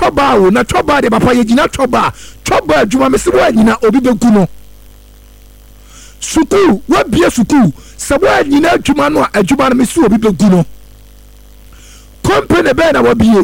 choba o na choba de papa ye gina choba adwuma me se wo anyina obi beku no suku wa bia suku se wo anyina adwuma no adwuma no me se obi beku no company be na wa bie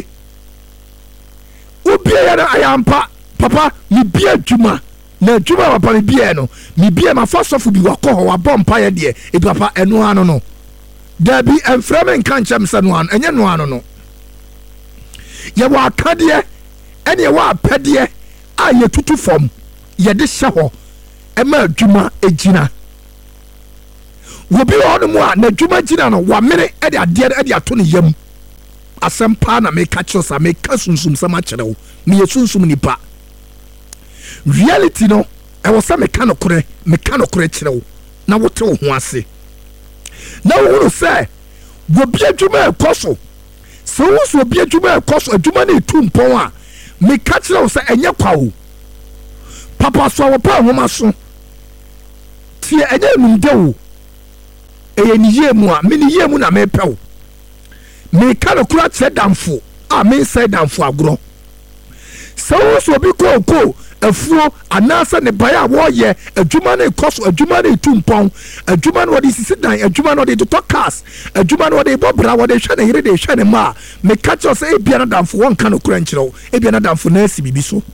obi ya na ayampa papa ni bia adwuma na adwuma papa me bia no me bia ma fa sofo bi wa ko wa bompa ye de e papa eno ano no da bi enframe nka nchem se no ano enye no ano no ye wa akade ene wa apede a ye tutu fom ye de hye ho e ma adwuma egina wo bi ho no mu a na adwuma gina no wa mere e de ade e de ato ne yam asempa na me ka chosa me ka sunsum sama kyerɛw me ye sunsum nipa reality no e wo sa me ka no kore kyerɛw na wote wo ho ase na wo no say wo bi adwuma ekoso so wo so bi adwuma ekoso adwuma na etu mpon a me ka kyerɛw say enye kwawo papa so wo pa homa so tie enye numde wo eye ni yemu a me ni yemu na me pew me ka no kura kyerɛ damfo a me say damfo agro so wo so bi ko afuo anasa ne baya wo ye adwuma na ekoso adwuma na etu mpon adwuma na wodi sisi dan adwuma na wodi to cars adwuma na wodi bobra wodi hwe ne yire de hwe ne ma me ka kyerɛ say ebia na damfo won ka no kura nkyerɛw ebia na damfo na asi bibi so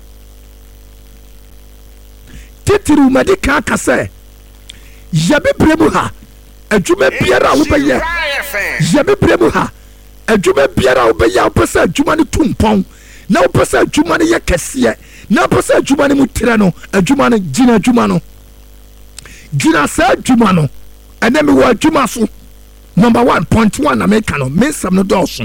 titiru medika ka say yabe bremu ha adwuma biara wo bɛyɛ yabe bremu ha adwuma biara wo bɛyɛ wo pɛsɛ adwuma ne tu mpon na wo pɛsɛ adwuma ne yɛ kɛseɛ na pɛsɛ adwuma ne mu tire no adwuma ne gina adwuma no gina sa adwuma no ɛnɛ me wɔ adwuma so number 1.1 na me ka no me nsɛm no dɔɔso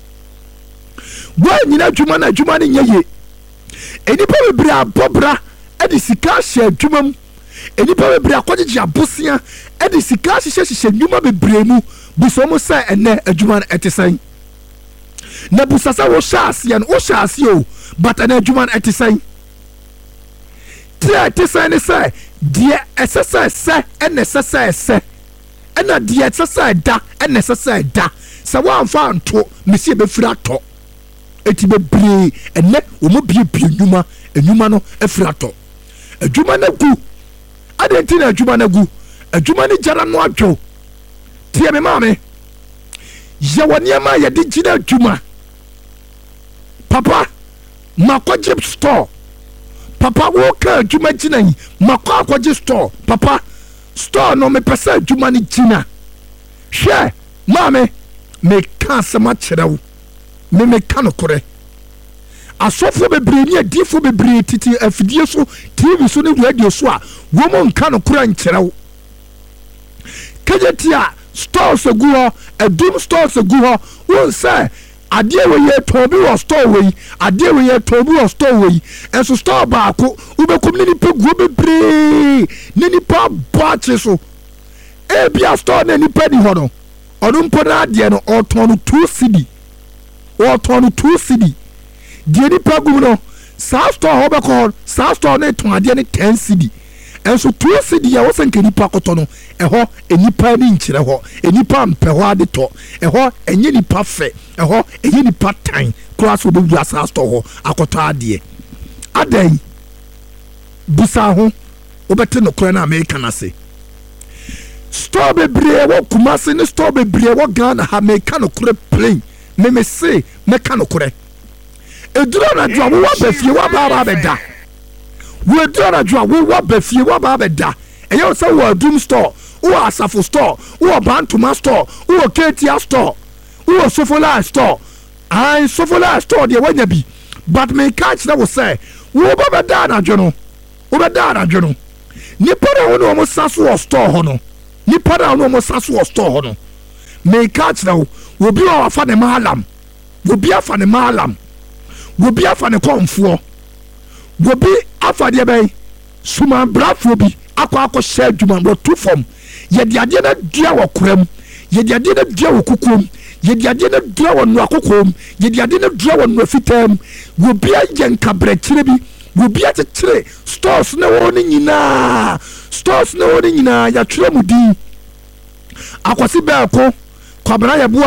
wo nyina adwuma na adwuma ne nyɛ ye enipa bebree abɔbra ɛde sika hyɛ adwuma mu enipa bebree akɔgyegye abosia ɛde sika hyehyɛ nnwuma bebree mu buso mu sɛ ɛnɛ adwuma no ɛte sɛn na busasa wo hyɛ aseɛ no wo hyɛ aseɛ o but ɛnɛ adwuma no ɛte sɛn tia te sɛn ne sɛ deɛ ɛsɛ sɛ ɛsɛ ɛna ɛsɛ sɛ ɛsɛ ɛna deɛ ɛsɛ sɛ ɛda ɛna ɛsɛ sɛ ɛda sɛ woamfa nto mesi ɛbɛfiri atɔ eti bebree ɛnɛ wɔn biebie nnwuma no afiri atɔ adwuma no gu adenti na adwuma no gu adwuma no gyara no adwo tie me maame yɛwɔ nneɛma a yɛde gyina adwuma papa makɔgye store papa woka adwuma gyina yi makɔ akɔgye store papa store no mepɛ sɛ adwuma no gyina hwɛ maame meka asɛm akyerɛ wo meka no korɛ asɔfo bebree ne adifo bebree titi afidie so tv so ne radio so a wɔn nka no korɛ nkyerɛ wo kagye a stores gu hɔ adum stores gu hɔ wɔn sɛ adeɛ wɔ yɛ tɔn bi wɔ store wɔ yi adeɛ wɔ yɛ tɔn bi wɔ store wɔ yi ɛnso store baako wobɛkum ne nipa guo bebree ne nipa baakye so ebia store na nipa di hɔ no ɔno mpo na adeɛ no ɔtɔn no 2 cedi ɔtɔn no 2 cedi deɛ nipa gu no saa store hɔ bɛkɔ hɔ saa store no tɔn adeɛ no 10 cedi ɛnso 2 cedi a wɔsɛ nka nipa kɔtɔ no ɛhɔ enipa ni nkyerɛ hɔ enipa mpɛ hɔ ade tɔ ɛhɔ enye nipa fɛ ɛhɔ enye nipa tan kura so obewu asa store hɔ akɔtɔ adeɛ adan busa ho obɛte no kura na America na se store bebree wɔ Kumasi ne store bebree wɔ Ghana ha America no kura plain me se meka no kura eduro na dwa wo abafie wo aba bɛda wo eduro na dwa wo abafie wo aba bɛda ɛyɛ sɛ wo adum store wo asafo store wo bantuma store wo ketia store wo sofola store ai sofola store de wanya bi but me catch na wo say wo ba da na dwo no wo ba da na dwo no nipa na wo no mo saso wo store ho no nipa na wo mo saso wo store ho no me catch na wo bi o afa ne malam wo bi afa ne malam wo bi afa ne konfo wo bi afa de bɛn suma brafo bi akɔ hyɛ adwuma wɔ tu fam yɛde adeɛ na dua wɔ koram yɛde adeɛ na dua wɔ kukom yɛde adeɛ na dua wɔ no akokom yɛde adeɛ na dua wɔ no fitam wo bi ayɛ nkabrɛkyerɛ bi wo bi akyekyere stores na wɔ ne nyinaa yɛtwerɛ mu din akwasi bɛɛko kwabena yɛbo a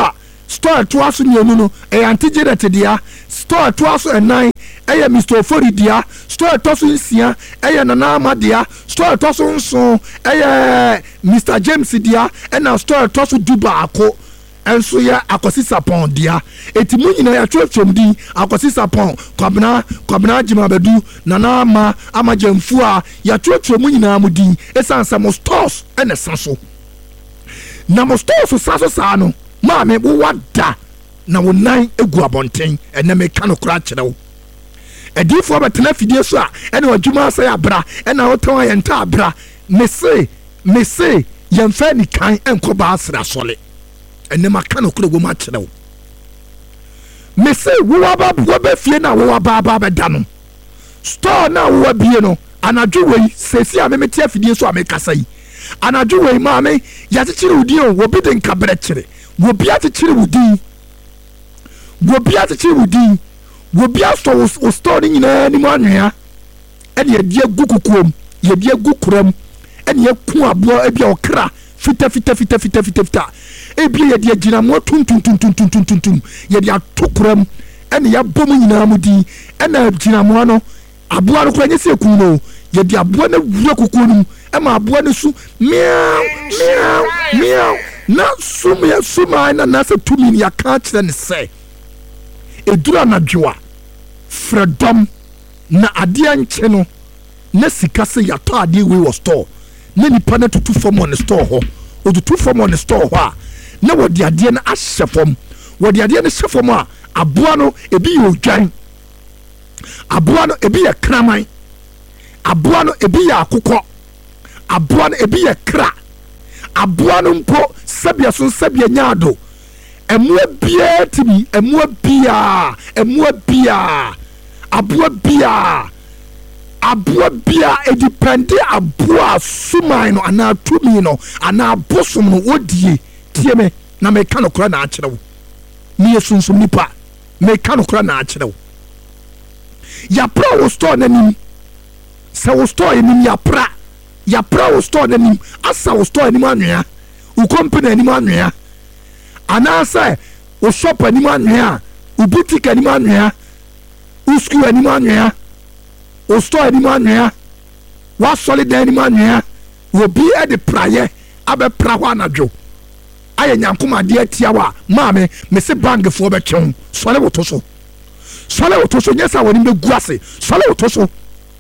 store to aso mienu no antigenate dia store to aso enan Mr. Ofori dia store to so nsia Nana Amadia store to so nso Mr. James dia na store to so dubaako enso ya akosi sapon dia etimu nyina ya twetwom din akosi sapon kwabena Jimabadu Nana Amajemfu a ya twetwom nyina mu din esansa mo stores ene sanso na mo stores saso sa no maame wo wada na wo nan egu abonten ene me ka no kura kyerɛw edifo betena fidie so a ene wadwuma asa ya bra ena wo ton ya nta bra mese yemfa ni kan enko ba asra sole ene maka no kura go ma kyerɛw mese wo ba fie na wo ba da no store na wo bie no anadwo wei sesi a me tie fidie so a me kasa yi anadwo wei maame ya kyekere udi o wo bi de nka bere kyere wo bia kyekere udi wo bia so store nyina ni mu anwea ene ye die gu kukuom ye die gu kuram ene ye ku abo ebia okra fita ebia ye die gina mo tuntum ye die atokuram ene ya bom nyina mu di ene gina mo no abo aro kura nyese ku no ye die abo na wura kukuom ema abo na su miau na suma na se tumi ya ka kire ne se edura na dwa freedom na ade nche no na sika se ya to ade we was store na nipa na tutu form on store ho otutu form on store ho a na wodi ade na ahye form wodi ade na hye form a aboa no ebi ye odwan aboa no ebi ye kraman aboa no ebi ye akokɔ aboa no ebi ye kra aboa no mpo sabia so sabia nyaado emua bia tibi emua bia aboa bia edepende aboa sumai no ana tumi no ana bosom no wodie tie me na me ka no kora na akyerew ni yesunsum nipa me ka no kora na akyerew ya pra wo store nanim se wo store nim ya pra wo store nanim asa wo store nim anwea wo company anim anwea anasa wo shop anim anwea wo boutique anim anwea wo school anim anwea wo store anim anwea wo solid anim anwea wo bi e de praye abe pra ho anadwo aye nyankoma de atia wa maame me se bang fo be twon sole wo to so nyesa woni be guase sole wo to so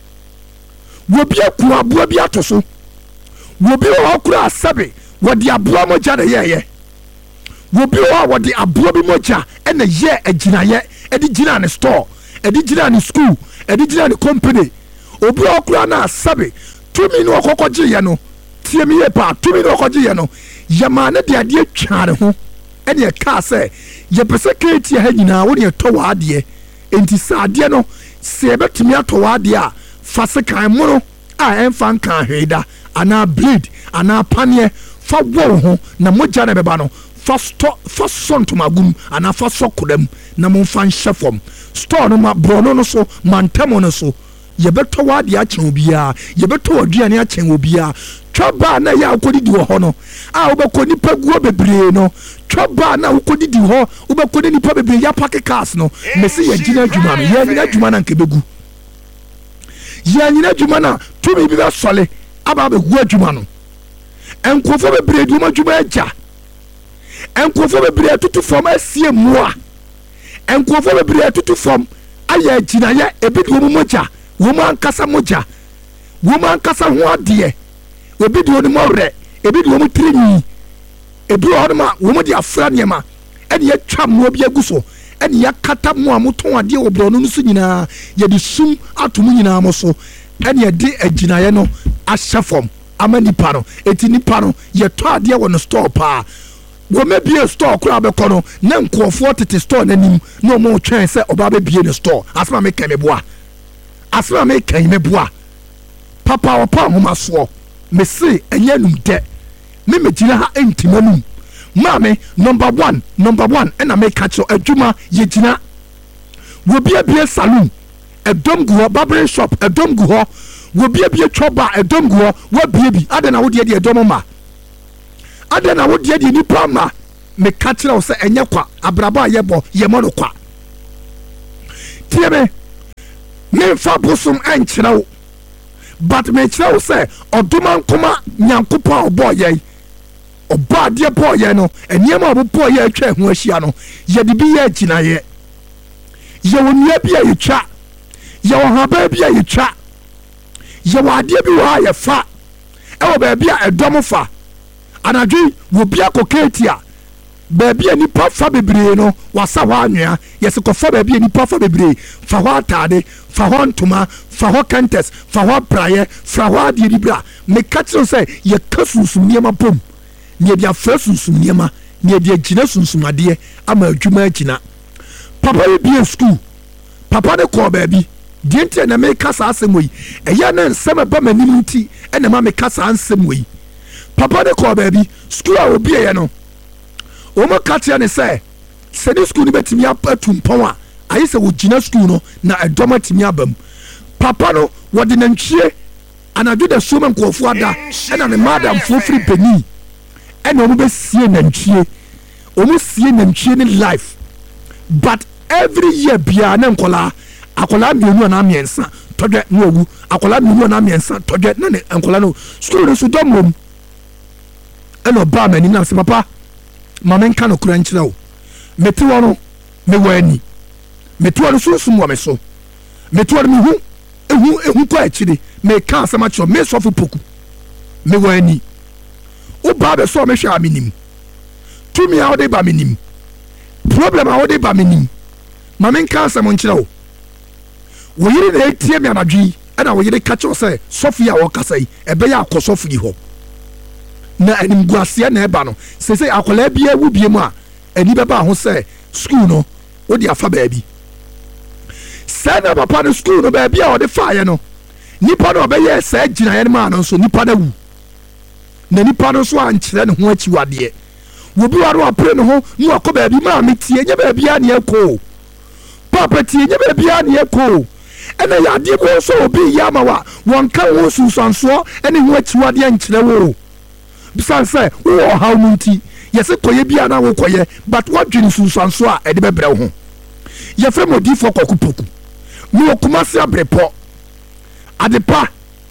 wo bi aku aboa bi ato so wo bi wo kura asabe wo de aboa moja de yeye wo bi wo de aboa bi moja e na ye aginaye e di gina ne store e di gina ne school e di gina ne company obi wo kura na asabe tumi no okokoje ye no tie mi ye pa tumi no okoje ye no yama na de ade atware ho e de ka se ye pese kreti ha nyina wo de to wa ade enti sa ade no se betumi ato wa ade a fase kan mono a enfa kan hweda ana bleed ana panie fa wo ho na moja na beba no fa sonto magum ana fa sokodam na mo fa nhefom store no ma brono no so mantamo no so ye beto wa de achen obia ye beto aduane achen obia twoba na ya akodidi ho no a obekoni paguo bebre no twoba na akodidi ho obekoni nipa bebre ya pack cars no mesi ye gina adwuma no ye nyina adwuma na nkebegu ye nyina adwuma na tumi bi be sole aba be gu adwuma no enkofo bebre adwuma agya enkofo bebre tutu form asie mua enkofo bebre tutu form aya gina ya ebi de wo moja wo man kasa moja wo man kasa ho ade ebi de wo mo re ebi de wo mo trini ebi wo ma wo mo de afra niema ene ya twa mo bi aguso ene ya kata mo amoton ade wo bro no so nyina ye de sum atom nyina mo so ene ya de aginaye no ahyefom amani paro eti ni paro ye to ade wo no store pa wo me bie store kura be kono na nkofo tete store nanim no mo twen se oba be bie ne store asma me kan me boa papa opa ho maso me se enye num de me megina ha entimanum maame number 1 ena me catch adwuma ye gina wo bie saloon edom gu ho barbering shop edom gu ho wo bie choba edom gu ho wo bie bi adena wo de edom ma adena wo de nipa ma me catch now say enye kwa abraba yebo yemo no kwa tie me fa bosom enkyerɛ wo but me kyerɛ wo sɛ ɔdoma nkoma nyankopɔn ɔbɔ yɛn ɔbɔ adeɛ bɔ yɛn no nneɛma a ɔbɔ yɛn atwa ho ahyia no yɛde bi yɛ gyinaeɛ yɛwɔ nnua bi a yɛtwa yɛwɔ haba bi a yɛtwa yɛwɔ adeɛ bi wɔ a yɛfa ɛwɔ baabi a ɛdɔm fa anadwo wɔ bi akɔkɛɛti a baabi a nipa fa bebree no wasa hɔ anwea yɛsɛ kɔfa baabi a nipa fa bebree fa hɔ ataade fa hɔ ntoma fa hɔ kentes fa hɔ praeɛ fa hɔ adeɛ bi bra meka kyerɛ sɛ yɛka sunsum nneɛma bom ne yɛde afra sunsum nneɛma ne yɛde agyina sunsum adeɛ ama adwuma agyina papa yi bie school papa ne kɔɔ baabi deɛ nti na meka saa asɛm yi ɛyɛ na nsɛm ɛba m'anim nti ɛna ma meka saa nsɛm yi papa ne kɔɔ baabi school a obieɛ no omo katia ne sɛ sɛde school ni betimi atu mpɔn a ayi sɛ wogyina school no na ɛdɔm atimi abam papa no wɔde nantwie anadwo da so man nkɔfo ada ɛna ne madam fo firi Benin ɛna omo besie nantwie omo sie nantwie ne life but every year bia na akola mienu na amiensa tɔdɛ no owu akola mienu na amiensa tɔdɛ na ne akola no school no so dɔm ɛna ba mani na sɛ papa mama nka no kura nkyerɛ wo mete wɔ no me wɔ ani mete wɔ no sunsum wɔ me so mete wɔ no ehu kɔ akyire me ka asɛm akyerɛ me sɔfo poku me wɔ ani wo ba bɛ sɔ me hwɛ a menim tumi a wode ba menim problem a wode ba menim mama nka asɛm nkyerɛ wo wo yere na etie me anadwi ɛna wo yere ka kyerɛ sɛ sɔfo a wɔkasa yi ɛbɛyɛ akɔ sɔfo yi hɔ na anim guaseɛ na ɛba no sɛ akwala bia wu bia mu a ani bɛba ho sɛ school no wode afa baabi sɛ na papa no school no baabi a wɔde faeɛ no nipa no ɔbɛyɛ sɛ gyinaeɛ no maa no nso nipa no wu na nipa no nso ankyerɛ ne ho akyiwadeɛ wobi wa no apere ne ho ne wakɔ baabi maa metie nyɛ baabi a ne ɛkɔ papa tie nyɛ baabi a ne ɛkɔ ɛna yɛ adeɛ bi nso obi yɛ ama wa wɔnka wo sunsuansoɔ ne ho akyiwadeɛ nkyerɛ wo bisan sɛ wowɔ ɔhaw no nti yɛsɛ kɔyɛ bia na wokɔyɛ but woadwene sunsuanso a ɛde bɛbrɛ wo ho yɛfrɛ ma odiifoɔ kɔkopoku mewɔ Kumase abrepɔ adepa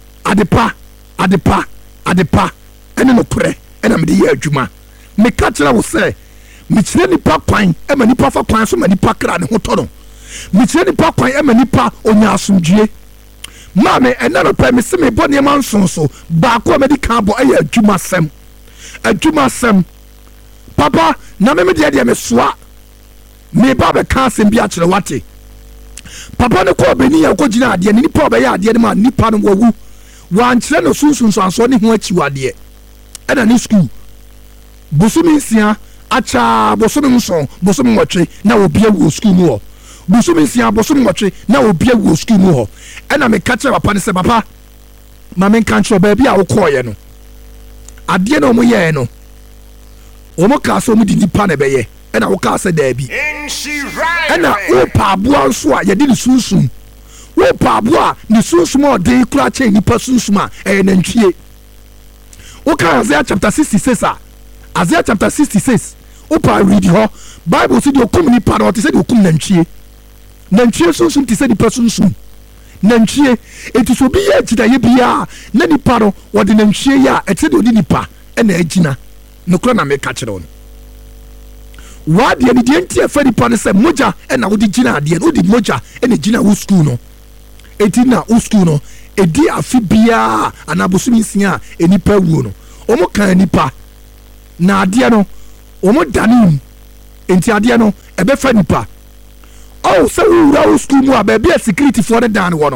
ɛne nokorɛ ɛna mede yɛ adwuma meka kyerɛ wo sɛ mekyerɛ nipa kwan ɛma nipa fa kwan so ma nipa kra ne ho tɔ no mekyerɛ nipa kwan ɛma nipa onya asomdwie maame ɛna no pɛ me se me bɔ nneɛma nson so baako a mede ka bɔ ɛyɛ adwumasɛm papa na me deɛ me soa me ba bɛka asɛm bi akyerɛ wate papa ne kɔɔ Benin a kɔgyina adeɛ ne nipa ɔbɛyɛ adeɛ no ma nipa no wawu wankyerɛ no sunsunsuansoɔ ne ho akyiwadeɛ ɛna ne school bosomi 6 akyɛ bosomi 7 bosomi 8 na obi awu school mu hɔ bosomi 6 bosomi 8 na obi awu school mu hɔ ɛna me ka kyerɛ papa ne sɛ papa ma me nka kyerɛ baabi a wokɔɔyɛ no adeɛ na ɔmo yɛɛ no ɔmo kaa sɛ ɔmo de nipa na ɛbɛyɛ ɛna wokaa sɛ daabi ɛna wopa aboa nso a yɛde ne sunsum wopa aboa a ne sunsum a ɔde kora kyɛn nipa sunsum a ɛyɛ nantwie woka Isaiah chapter 66 a Isaiah chapter 66 wopa read hɔ Bible sɛ deɛ ɔkum nipa no ɔte sɛ deɛ ɔkum nantwie sunsum te sɛ nipa sunsum nantwie eti so bi yɛ gyinaeɛ biara na nipa no wɔde nantwie yɛ a ɛte de ɔde nipa ɛna agyina nokora na meka kyerɛ no wadeɛ ne deɛ nti ɛfa nipa no sɛ mogya ɛna wode gyina adeɛ no wode mogya ɛna gyina wo school no eti na wo school no ɛdi afe biara anaa bosomi 6 a ɛnipa wuo no ɔmo kan nipa na adeɛ no ɔmo dane mu enti adeɛ no ɛbɛfa nipa sɛ wowura wo school mu a baabi a security foɔ no dan wɔ no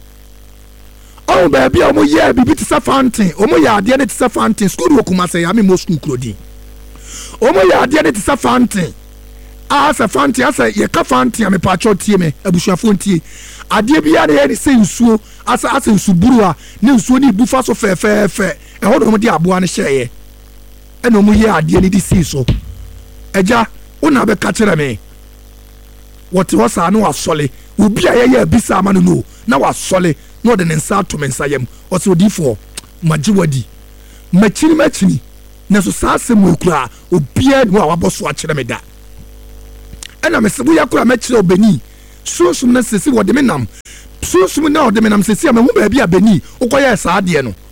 baabi a ɔmo yɛ biribi te sɛ fountain ɔmo yɛ adeɛ no te sɛ fountain school wɔ Kumase yɛ mo school kurodin ɔmo yɛ adeɛ no te sɛ fountain asɛ fountain asɛ yɛka fountain a mepatwɛ tie me abusuafoɔ ntie adeɛ biara na yɛ ne sɛ nsuo asɛ nsuburu a ne nsuo ne ibu fa so fɛfɛɛfɛ ɛhɔ na ɔmo de aboa no hyɛeɛ ɛna ɔmo yɛ adeɛ no de sii so agya wona bɛka kyerɛ me wɔte hɔ saa na wasɔle obi a yɛyɛ abisa ama no na wasɔle na ɔde ne nsa ato me nsa yam ɔsɛ odiifoɔ magye wadi makyini na so saa asɛm ekura obia no a wabɔ so akyerɛ me da ɛna me se wo yakura me kyerɛ obani sunsun na sesi wo de me nam sunsun na wo de me nam sesi a me hu ba bia bani ukoyɛ saa de no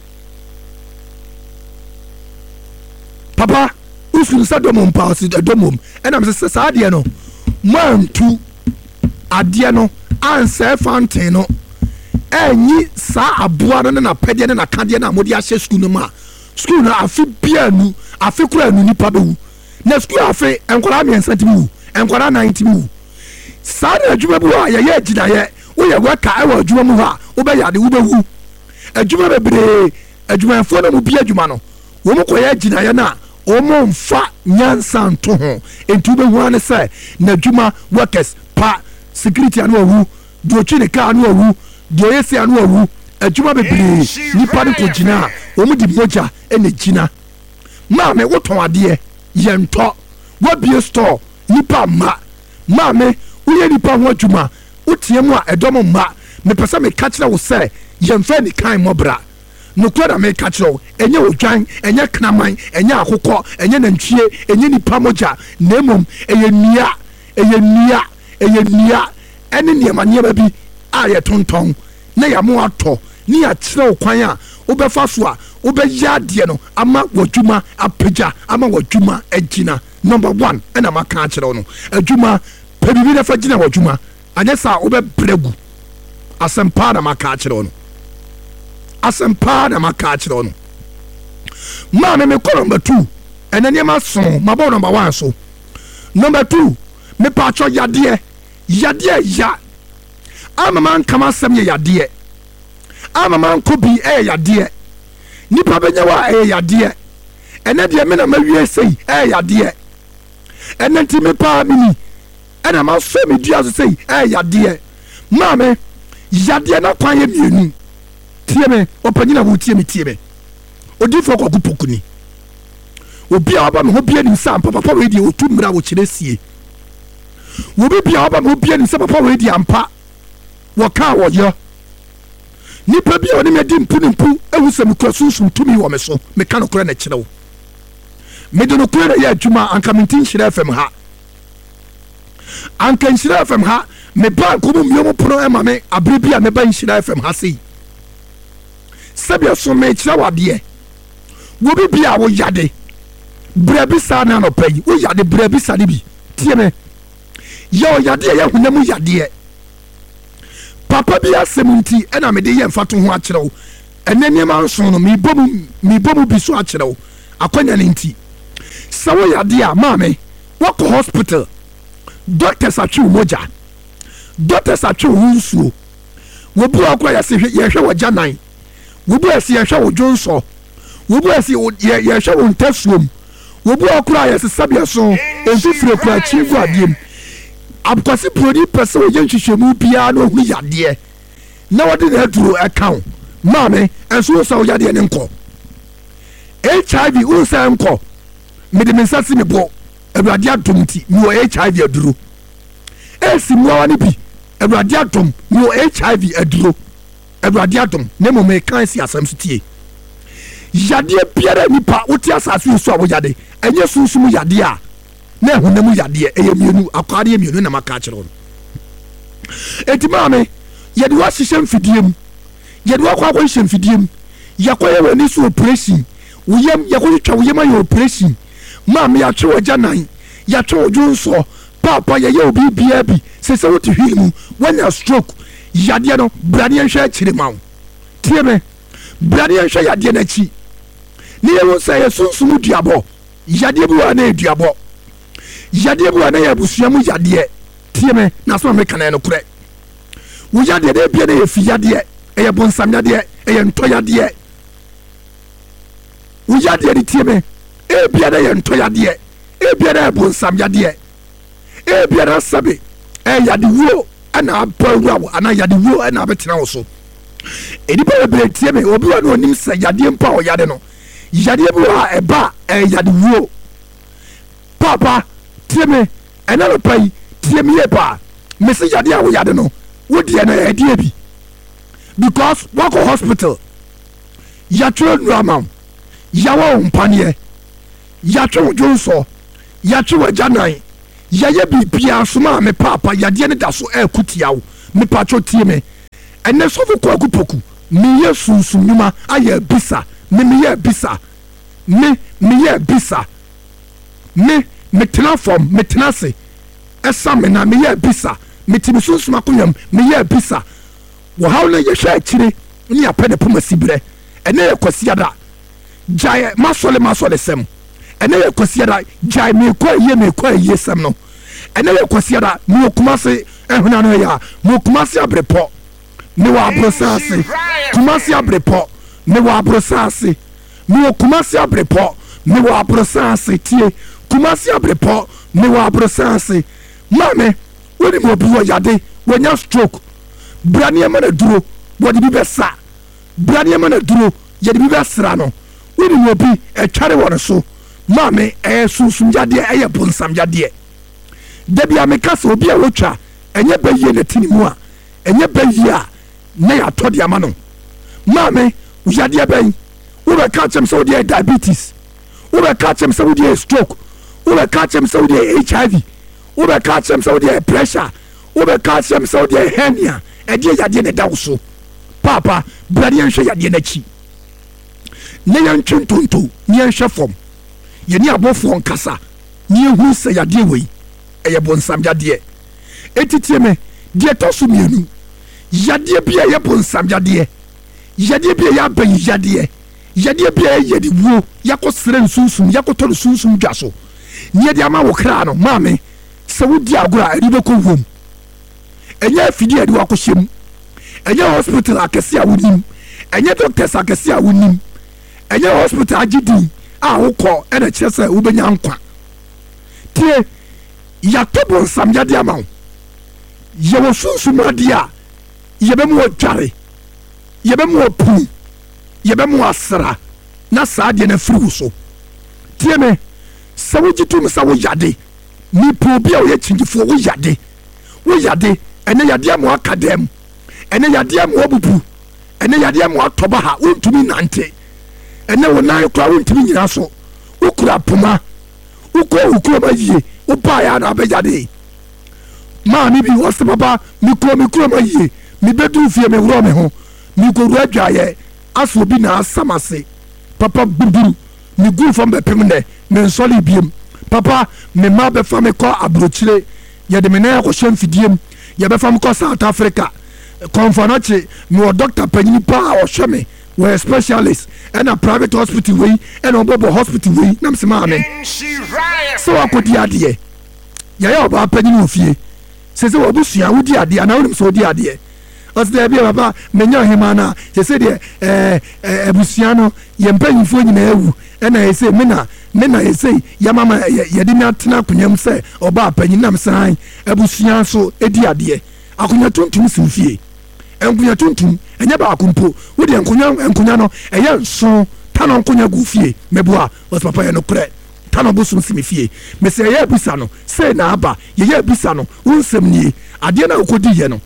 papa usun sa domom pa si domom ɛna me se saa de no mantu ade no ansɛ fountain no ɛnyi saa aboa no na pɛdeɛ no na kadeɛ na mode ahyɛ school no ma school no afi bia nu afi kura nu nipa be wu na school afi enkwara me nsatimu enkwara 90 mu saa na adwuma bi wa yɛ agina yɛ wo yɛ waka ɛwɔ adwuma mu ha wo bɛ yade wo bɛ wu adwuma bebre adwuma fo na mu bi adwuma no wo mu koyɛ agina yɛ na o mo mfa nyansa nto ho entu be hu ane sɛ na adwuma workers pa security anu owu do twi ne ka anu owu do yesi anu owu adwuma bebre nipa de ko gina wo mu di moja ene gina maame wo ton ade ye nto wo bie store nipa maame wo ye nipa ho adwuma wo tie mu a edom ma me pese me ka kire wo sɛ ye mfa ni kan mobra no kura me ka kire wo enye odwan enye knaman enye akokɔ enye nantwie enye nipa moja nemom eye nia ene niema bi a ye tonton na ya mo atɔ ni ya kire wo kwan a wo bɛfa so a wo bɛ yade no ama wadwuma apagya ama wadwuma agina number 1 ena maka kire no adwuma pebibi na fa gina wadwuma anya sa wo bɛ bregu asempa na maka kire no asempa na maka kire no ma me ko number 2 ena ne ma so mabɔ number 1 so number 2 me pa cho yade ya ama man kama sem yade ama man ko bi yade nipa benya wa yade ene de me na mawie sei yade ene nti me pa mini ena ma so me dua so sei yade ma me yade na kwan ye mienu tie me opanyina wo tie me odifo ko kupokuni obi a ba me ho bia ni sam papa we di otumra wo kiresie wo bi a ba me ho bia ni sam papa we di ampa wo ka wo yo nipa bia oni me di mpu ehusem kwasunsun tumi wo me so me ka no kora na kirewo me do no kora na ya adwuma anka mentin hira fm ha anka hira fm ha me ba ko mu miyo pro ema me abribia me ba hira fm ha sei sabia so me kira wade wo bia wo yade brabisa na no pai wo yade brabisa ni bi tie me yo yade ya hunamu yade papa bia semunti ena me de ye mfato ho akyerew enene ma nso no mi bomu bi so akyerew akwanya ne nti sawo yade a maame wo ko hospital doctors atwe moja doctors atwe hunsuo wo bu akwa ya se ye hwe wo janan wo bu ase ye hwe wo jonso wo bu ase ye hwe wo ntasuom wo bu akwa ya se sabia so enfifire kwa chivu adiem abkwasi prodi pese wo ye nhwehwemu bia no hu yade na wode na aduro account maame enso so yade ne nko HIV wo se nko mede mensasi me bo awurade adomti mi wo HIV aduro esi muawa ne bi awurade adom mi wo HIV aduro awurade adom ne mo me kan si asam sutie yade biara nipa wote asase so a wo yade enye sunsumu yade a na hunam yade eyemienu akwade emienu na maka kire no etimame yede wa hihye mfidiem yede wa kwa hihye mfidiem yakoye wani so operation uyem yakoyetwa uyem ayo operation maame ya twe ojanan ya twe ojonso papa ye obi bia bi sese wote hwimu wanya stroke yade no brade nhwe akire mawo tie me brade nhwe yade na chi ni ye wo say sunsumu duabo yade bi wa na duabo yade bi wa na ya busuamu yade tie me na so me kana no kure wo yade de bia na ye fi yade e bonsam yade e nto yade wo yade de tie me e bia na ye nto yade e bia na bonsam yade e bia na sabe e yade wo ana abawu ana yade wo ana betena wo so edipa be tie me obi wa no nim se yade mpa o yade no yade bi wa eba e yade wo papa tie me ena no pai tie me eba me se yade a wo yade no wo die na e die bi because wako hospital ya tro normal ya wo mpanie yatwe wo jonso yatwe wa janan yaye bibia soma me papa yade ne da so akutia wo me pacho tie me ene so fu ko akupoku me yesu nyuma aye bisa me ye bisa me ye bisa me tena form me tena se esa me na me ye bisa me timi sunsun akonyam me ye bisa wo hawle ye hwa akire ni apede poma sibre ene ye kwasiada jaye masole sem ene ye kwasiada jaye me kwa ye sem no ene ye kwasiada me okumase ehuna no ya me okumase abrepo me wa abrosase kumase abrepo me wa abrosase me okumase abrepo me wa abrosase tie kumase abrepo me wa abrosase mame woni mo biwo yade wonya stroke brania mana duro wodi bi besa brania mana duro yede bi besra no woni mo bi etware won so mame sunsun jade eye bonsam jade debi ameka so obi a wotwa enye baye na tinimu a enye baye a na ya todi ama no mame yade bayi wo be ka chem so dey diabetes wo be ka chem so dey stroke wo be ka chem so dey HIV wo be ka chem so dey pressure wo be ka chem so dey hernia edi yade ne dawo so papa brade enhwe yade na chi ne yan twontonto ne yan hwefom ye ni abofo nkasa ne hu se yade wei eye bonsam yade etitie me die toso mienu yade bia ye bonsam yade bia ya ban yade bia ye di wo yakosere nsunsun yakoto sunsun dwaso ne de ama wo kra no maame se wodi agora ribe ko wom enye afidi ade wakohyem enye hospital akese a wonim enye doctors akese a wonim enye hospital agidi a wokọ ene kyerese ubenya nkwa tie yatobo samyade amaw ye wo sunsun ade a yebemu odware yebemu opu yebemu asra na saade na firi so tie me sawojitum sawo yade ni probi a wo yechingifo wo yade ene yade am akadem ene yade am obubu ene yade am atoba ha wontumi nante ene wonan kwa wontumi nyina so ukura puma ukura baye upa ya na bejade ma mi bi wose baba mi kura baye mi bedu fie me wuro me ho mi ko ru adwaye aso bi na asamase papa buburu mi gu fam be pemne me nsoli biem papa me ma be fam ko abrochire ye de me na ko hwem fidiem ye be fam ko South Africa konfanache no doctor panyini pa o hweme we specialist and a private hospital way and obobo hospital way nam se ma amen so akodi ade ye oba panyini ofie se obusua wodi ade ana wonim so wodi ade osde bia baba menya hema na se de abusua no ye mpanyifo nyina ewu ena ese mena ese ya mama ye de na tena kunyam se oba panyini nam san abusua so edi ade akunya tuntum simfie enkunya tuntum enye ba akumpo wodi enkunya no eye nso tano enkunya gufie meboa was papa ye no kre tano bosum simfie me se ye bisa no se na aba ye bisa no unsem nie ade na okodi ye no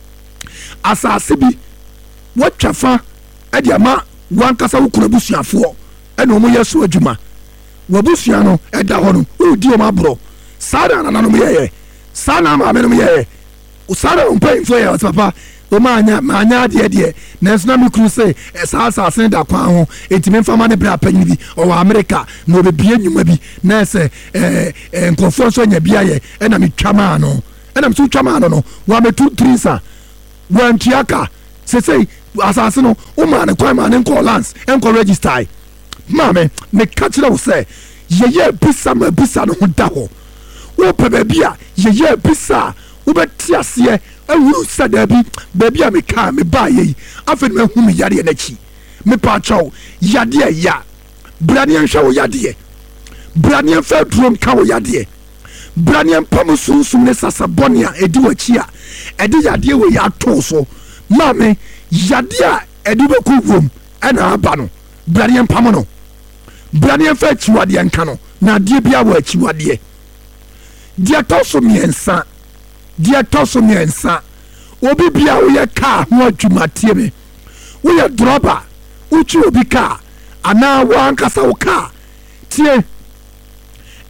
asase bi watwafa ade ama wankasa wukura busuafo ene omo yeso adwuma wabusua no eda ho no odi o mabro sada na no ye sana ma me no ye usara umpa ya papa o ma anya de na so na me kru se sa sen da kwa ho etime fama ne bra panyi bi o wa America no be bie nyuma bi na se nkofo so nya bia ye na me twama no na me so twama no wa me 2-3 wa ntiaka se asase no o ma ne kwa ma ne nko lance enko register ma me catch na wo se ye bisa no da ho wo pe ba bia ye bisa ubeti ase awuru sadabi baby a meka me ba ye afa me hu me yade na chi me pa chaw yade ya brania nhwa wo yade brania fa drum ka wo yade brania pam sunsun ne sasabonia edi wachi a edi yade we ya to so ma me yade a edi be ku wom ana aba no brania pam no brania fa chiwade nka no na de bia wo chiwade dia to so miensa dia toso miensa obi bia wo ye ka ho adwumatie me wo ye droba uchi obi ka ana wo ankasa wo ka tie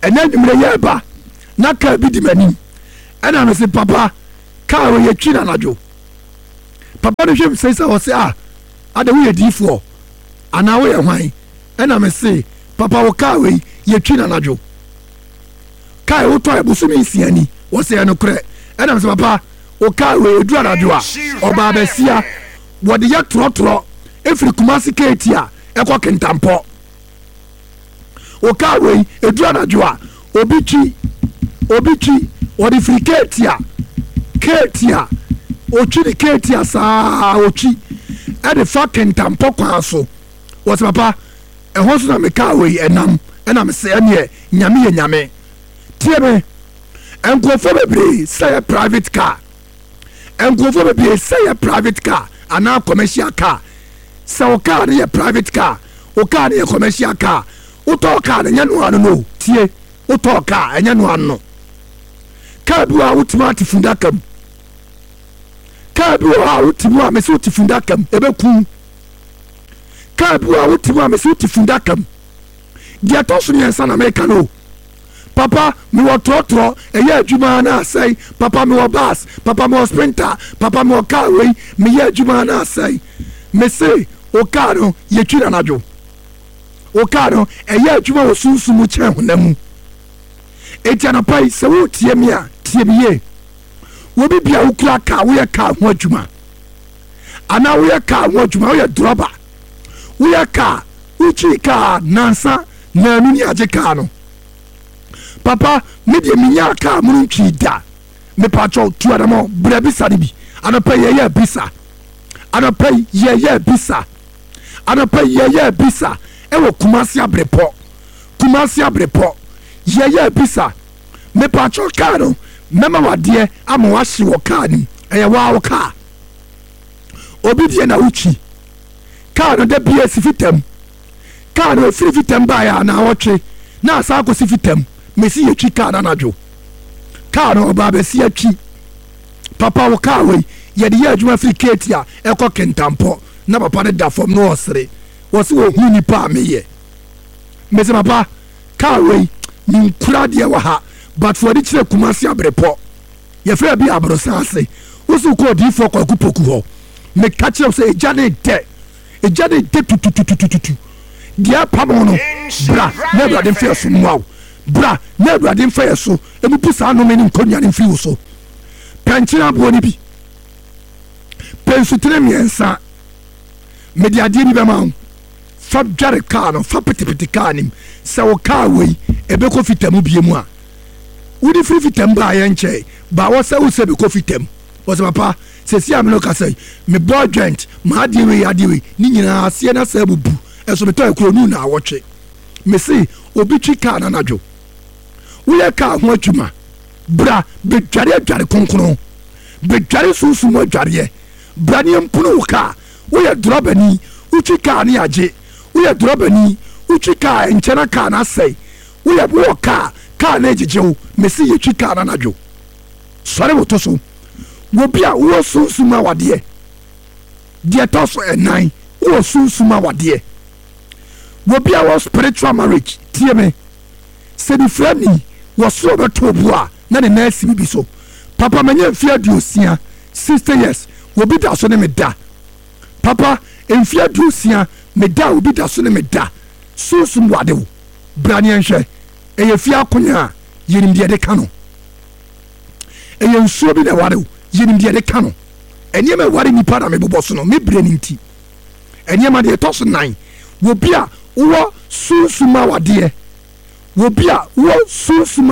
ɛna nwumre yɛ ba na kaa bi di m'anim ɛna me se papa kaa wɔ yɛtwi na anadwo papa no hwɛ me sɛ wɔ sɛ ada woyɛ diifoɔ anaa woyɛ hwan ɛna me se papa wɔ kaa wɔ yɛtwi na anadwo kaa wotɔ ɛbosome 6 ni wɔ sɛ ɛno korɛ ɛna me se papa wɔ kaa wɔ ɛduru anadwo a ɔbaa bɛsia wɔde yɛ torɔtorɔ ɛfiri Kumasi keeti a ɛkɔ Kintampɔ wɔ kaa wɔ ɛduru anadwo a obi twi wɔde firi keeti a otwi ne keeti a saa otwi ɛde fa Kintampɔ kwan so wɔ sɛ papa ɛhɔ so na me kaa wɔ ɛnam ɛna me sɛ ɛneɛ nyame yɛ nyame tie me nkurɔfoɔ bebree sɛ yɛ private car anaa commercial car sɛ wo car ne yɛ private car wo car ne yɛ commercial car wotɔɔ car ne nyɛ noa no tie wotɔɔ car ɛnyɛ noa no car bi wɔ a wotumi ate fundaka mu car bi wɔ a wotumi a mɛsɛ wote fundaka mu ɛbɛkum car bi wɔ a wotumi a mɛsɛ wote fundaka mu deɛ ɛtɔ so mmiɛnsa na mɛka no papa mewɔ trɔtrɔ ɛyɛ adwuma na asɛe papa mewɔ bus papa mewɔ sprinter papa mewɔ car wei meyɛ adwuma na asɛe mese o car no yɛtwi na anadwo o car no ɛyɛ adwuma wɔ sunsum kyɛn honam mu enti anapa yi sɛ wotie me a tie me ye wobi bia wokura car woyɛ car ho adwuma anaa woyɛ car ho adwuma woyɛ droba woyɛ car wokyi car nansa na anu ni agye car no papa me de minya car mu ntwi da me pacho tu adamo bra bisa ni bi anapa yeye bisa anapa yeye bisa ewo Kumasi abrepo yeye bisa me pacho car no mema wade ama wahye wo car ni eye wa car obi die na uchi car no de bia sifitam car no fitam ba ya na wotwe na asa ko sifitam mesi yɛtwi kaa na anadwo kaa no ɔbaa bɛsi atwi papa wo kaa wei yɛde yɛ adwuma firi keeti a ɛkɔ Kintampɔ na papa no da fam na ɔsere wɔse wɔhu nipa a meyɛ mese papa kaa wei menkura deɛ wɔ ha but wɔde kyerɛ Kumasi abrepɔ yɛfrɛ bi aborosa ase wo so wokɔ odiifoɔ kwaku poku hɔ meka kyerɛ sɛ ɛgya ne dɛ tutututututu deɛ pam no bra na Awurade mfeɛ so mmoa wo bra na Awurade mfa yɛ so emu pusa anome ne nkonnwa ne mfiri wo so pɛnkyerɛ aboɔ ne bi pɛnsutene mmiɛnsa mede adeɛ ni bɛma wo fa dware kaa no fa petepete kaa nim sɛ wo kaa wei ɛbɛkɔ fitamu bie mu a wode firi fitam baa yɛ nkyɛe ba wɔ sɛ wo sɛ bɛkɔ fitam wɔ sɛ papa sɛsi a me no ka sɛ mebɔ joint ma adeɛ wei ne nyinaa aseɛ na sɛ bubu ɛso metɔ ɛkuro nu na awɔtwe mese obi twi kaa na anadwo woyɛ kaa ho adwuma bra bedware adware kronkron bedware sunsum adwareɛ bra ne mpono wo kaa woyɛ drɔbani wotwi kaa ne agye woyɛ drɔbani wotwi kaa nkyɛna kaa na asɛe woyɛ wɔ kaa na agyegye wo mesi yɛtwi kaa na anadwo sɔre wo to so wobi a wowɔ sunsum awadeɛ deɛ tɔ so ɛnan wowɔ sunsum awadeɛ wobi a wɔ spiritual marriage tie me sɛ ne frɛ ni wɔsoro bɛtɔ bu a na ne nan si bi so papa manya mfie 60 years wobi da so ne me da papa mfie 60 me da wobi da so ne me da sunsum wade wo bra ne nhwɛ ɛyɛ fie akonya a yɛnim deɛ de ka no ɛyɛ nsuo bi na wade wo yɛnim deɛ de ka no ɛnneɛma wade nipa na mebobɔ so no me brɛ ne nti ɛnneɛma deɛ ɛtɔ so 9 wobi a wɔ sunsum awadeɛ wobi a wɔ sunsum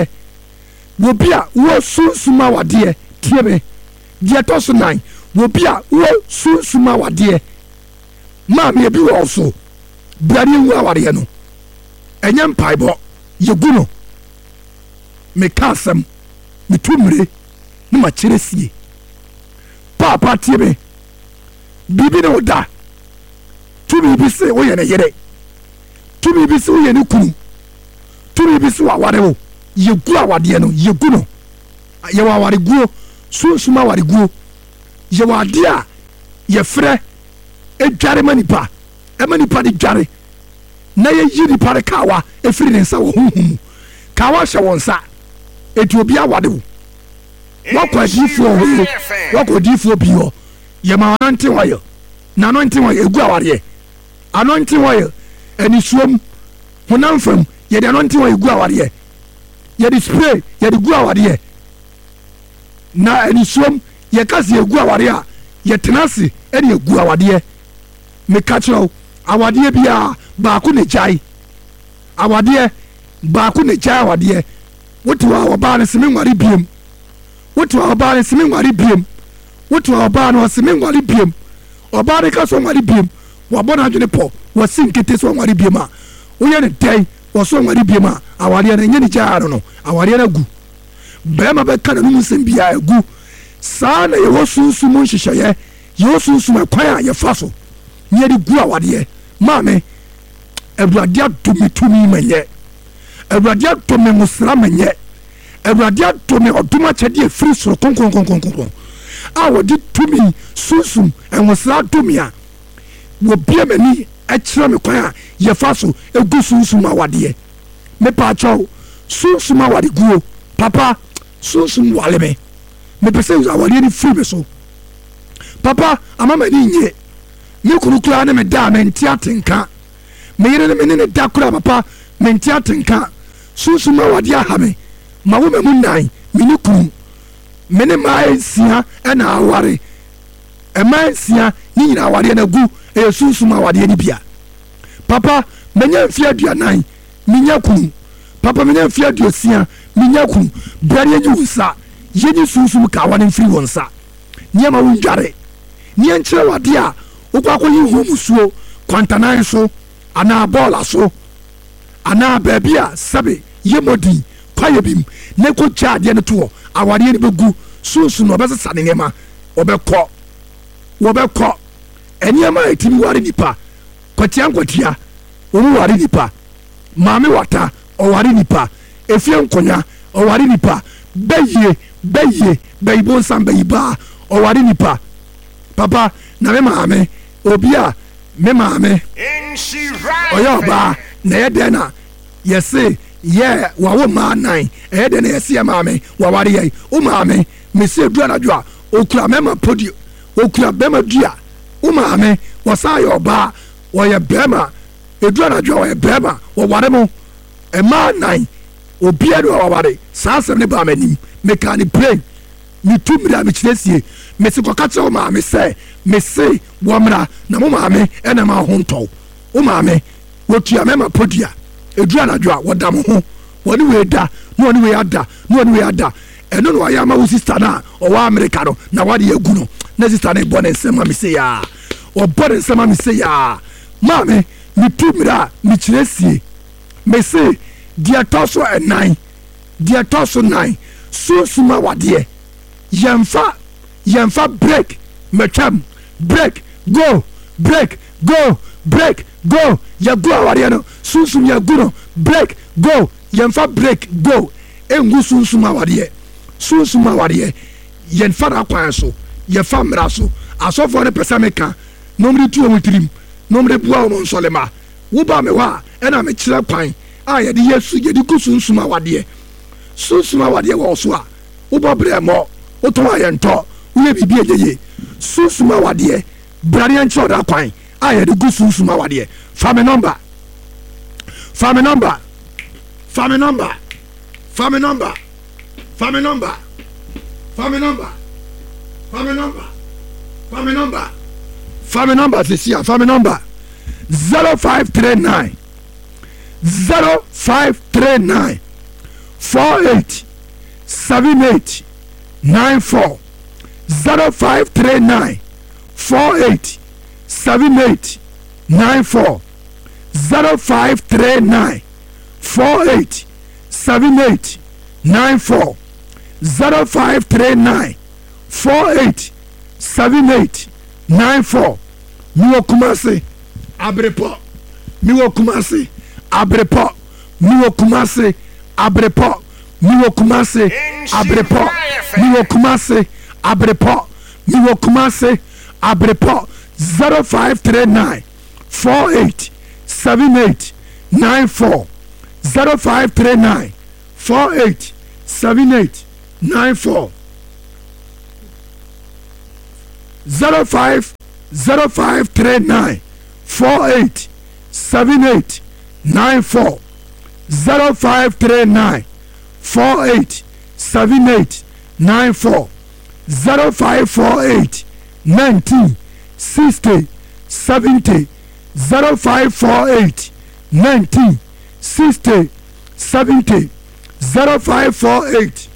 awadeɛ tie me deɛ ɛtɔ so 9 wobi a wɔ sunsum awadeɛ maame ebi wɔ so brane wu awadeɛ no ɛnyɛ mpaebɔ yɛgu no meka asɛm metu mmire ne makyerɛ sie paapa tie me biribi ne wo da tumi bi se woyɛ ne yere tumi bi se woyɛ ne kunu tumi bi se waware wo yɛgu awadeɛ no yɛgu no yɛwɔ awareguo sunsum awareguo yɛwɔ adeɛ a yɛfrɛ edware ma nipa ɛma nipa de dware na yɛyi nipa de kawa ɛfiri ne nsa wɔ honhom ka wa hye won sa eti obi awade wo wakɔ adiifoɔ hɔ wakɔ adiifoɔ bi hɔ yɛma anointing oil na anointing oil egu awareɛ anointing oil anisuom honam fam yɛde anointing oil egu awareɛ yɛde spray yɛde gu awareɛ na anisuom yɛka se egu awareɛ a yɛtena ase ɛde egu awadeɛ meka kyerɛw awadeɛ biara baako ne gyae awadeɛ baako ne gyae awadeɛ wote hɔ a ɔbaa no se menware biem wote hɔ a ɔbaa no se menware biem wote hɔ a ɔbaa no ɔse menware biem ɔbaa no ka so ɔnware biem wabɔ no adwene pɔ wɔsi nkete so ɔnware biem a woyɛ ne dɛn wɔso ɔnware biem a awadeɛ no ɛnyɛ ne gyae no awadeɛ no agu bɛrima bɛka na nomu nsɛm biara agu saa na yɛwɔ sunsum nhyehyɛeɛ yɛwɔ sunsum ɛkwan a yɛfa so ne yɛde gu awadeɛ maame awurade adome tumi manyɛ awurade adome ngosra manyɛ awurade adome ɔdom akyɛdeɛ ɛfiri soro konkonkonkonkon a wɔde tumi sunsum ngosra adome a wɔbia m'ani ɛkyerɛ me kwan a yɛfa so ɛgu sunsum awadeɛ mepa akyɛw sunsum awade guo papa sunsum wale me mepɛ sɛ awadeɛ no firi me so papa ama m'ani nye me kunu koraa ne me da a mente atenka me yere ne me ne ne da koraa papa mente atenka sunsum awadeɛ aha me ma wo mamu nan me ne kunu me ne maa nsia ɛna aware ɛmaa nsia ne nyina awadeɛ no agu ɛyɛ sunsum awadeɛ no bia papa manya mfe aduanan menya kunu papa menya mfe aduosia menya kunu brade yɛnyi wo nsa yɛnyi sunsum ka awa no mfiri wɔ nsa nneɛma wo ndware neɛ nkyerɛ wadeɛ a wokɔ akɔyi ho musuo kwantanan so anaa bɔɔla so anaa baabi a sɛbe yɛmɔdin kwayɛ bim na ɛkɔgya adeɛ no to hɔ awadeɛ no bɛgu sunsum no ɔbɛsesa ne nneɛma wɔbɛkɔ ɛnneɛma a ɛtumi ware nipa kwatia nkwatia ɔmu ware nipa maame wata ɔware nipa efie nkonya ɔware nipa bɛyie bɛyibo nsam bɛyibaa ɔware nipa papa na me maame obi a me maame ɔyɛ ɔbaa na ɛyɛ dɛn na yɛse yɛ wawo maa nan ɛyɛ dɛn na yɛse yɛ maame waware yɛ wo maame mesi edu anadwo a okura mɛma podi okura bɛma dua wo maame wɔsan yɛ ɔbaa wɔyɛ bɛma edu anadwo a wɔyɛ bɛma wɔware mo ɛmaa nan obiara do awaware saa asɛm ne baa m'anim meka ne brain metu mmiri a mekyerɛ sie mesi kɔka kyerɛ wo maame sɛ mese wɔmmra na mo maame ɛnam aho ntɔw wo maame wɔtua mɛma podua ɛduru anadwo a wɔda mo ho wɔne wei da na wɔne wei ada na wɔne wei ada ɛno na wɔyɛ ama wo sista no a ɔwɔ Amerika no na wade agu no na sista no bɔ ne nsɛm a me se yaa ɔbɔ ne nsɛm a me se yaa maame metu mmiri a mekyerɛ sie mese deɛ tɔ so ɛnan deɛ tɔ so nan sunsum awadeɛ yɛmfa break matwam break go yɛgu awadeɛ no sunsum yɛgu no break go yɛmfa break go ɛngu sunsum awadeɛ yɛmfa no akwan so yɛfa mmara so asɔfoɔ no pɛ sɛ meka nomde tuo mu tirim nomde bua wo mo nsɔlema woba me hɔ a ɛna mekyerɛ kwan a yɛde gu sunsum awadeɛ wɔ so a wobɔ berɛ mmɔ wotɔn a yɛntɔ woyɛ biribi agyeye sunsum awadeɛ bradeɛ nkyerɛ ɔda kwan a yɛde gu sunsum awadeɛ fa me number sisia fa me number 0539 48 78 94 0539 48 78 94 0539 48 78 94 0539 48 78 94 miwɔ Kumasi Abrepɔ miwɔ Kumasi Abrepɔ miwɔ Kumasi Abrepɔ miwɔ Kumasi Abrepɔ miwɔ Kumasi Abrepɔ miwɔ Kumasi Abrepɔ 0539 48 78 94 0539 487894 0539 487894 0539 487894 0548 19 60 70 0548 19 60 70 0548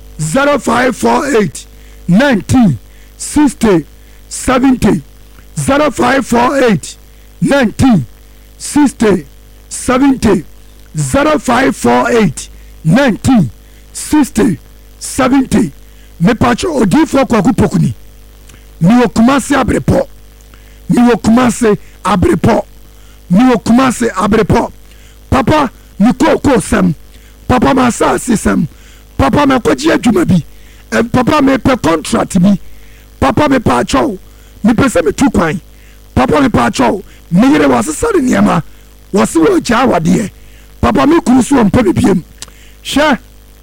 0548 19 60 70 0548 19 60 70 0548 19 60 70 me pacho odifo kwaku pokuni mi okumase abrepo mi okumase abrepo mi okumase abrepo papa mi ko sem papa ma sa sisem papa me kwaji adwuma bi papa me pe contract bi papa me pacho mi pese me tu kwan papa me pacho me yere wasesa de niema wase wo ja wade papa me kuru so mpa bibiem hwe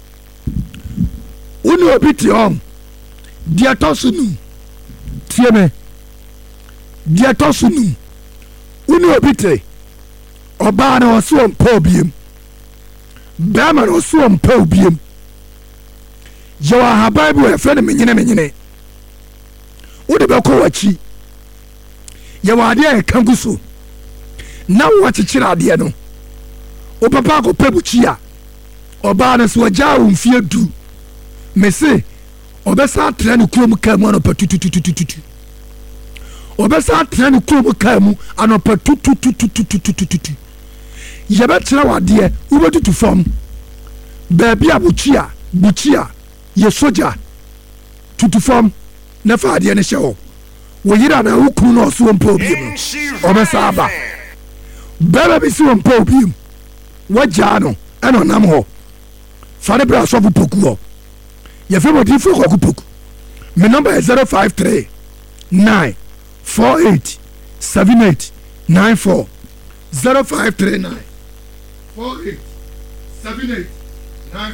uni obi ti on dia tosunu tie me dia tosunu uni obi te oba na oso mpa obiem bema na oso mpa obiem yawa ha bible e fe ne menyene wode be ko wachi yawa ade e kanguso na wachichira ade no o papa ko pebuchi a oba na so ja wo mfie du mese obesa tra ne kurom kamu anopa tutututututu obesa tra ne kurom kamu anopa tutututututu yebe tra wade ubetutu fam baabi abuchia buchia ye soja tutu fam na fa ade ne hye wo yira na wukuru na oso mpa obiem obesa aba baba bi si mpa obiem wagya no eno nam ho fare bra so bu poku ho ye fe modi fo ko poku me number is 053 9 48 78 94 0539 48 78 94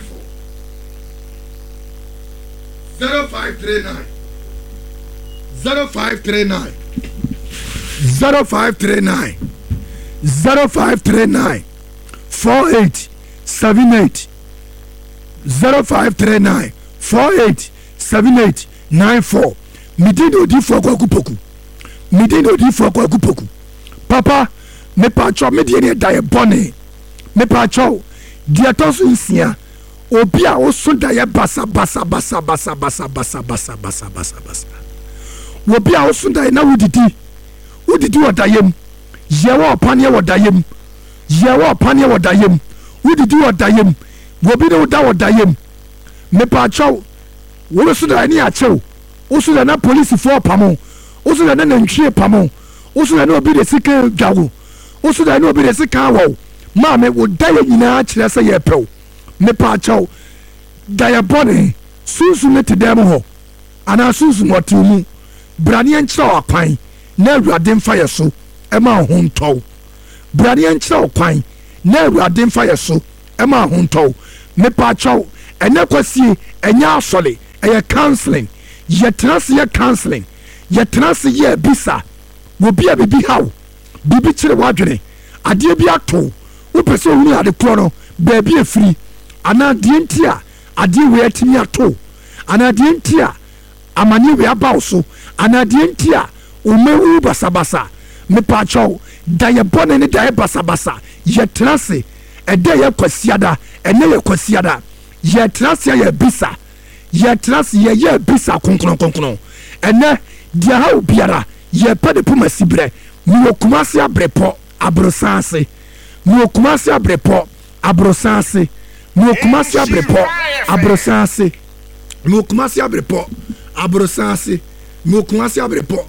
0539 0539 0539 0539 48 78 0539 48 78 94 midino di fo kwa kupoku midino di fo kwa kupoku papa me pacho me die ne dae bone me pacho dia tosu nsia obi a oso dae basa obi a oso dae na wudidi wadayem yewa panie wadayem yewa panie wadayem wudidi wadayem obi ne uda wadayem me pacho wo so dae ni achew wo so na police fo pamo wo so na ntwie pamo wo so na obi de sika dwawo wo so na obi de sika wo ma me wo dae nyina kire se ye pew me pacho dae bone susu ne tedem ho ana susu motimu brane nkyira okwan na awurade mfa ye so e ma ho ntow brane nkyira okwan na awurade mfa ye so e ma ho ntow me pacho ene kwasie enya asole eye counseling ye trans ye counseling ye trans ye bisa wo bia bibi hawo bibi kire wadwene ade bi ato wo pese ohunu ade kro no ba bi afiri ana de ntia ade we atimi ato ana de ntia amani we abaw so ana de ntia umewu basabasa me pacho da ye bone ne da ye basabasa ye trans ede ye kwasiada ene ye kwasiada ye trans ye bisa ye trans ye bisa konkron ene dia ha obiara ye pede puma sibre mi okumase abrepo abrosanse mi okumase abrepo abrosanse mi okumase abrepo abrosanse mi okumase abrepo abrosanse mi okumase abrepo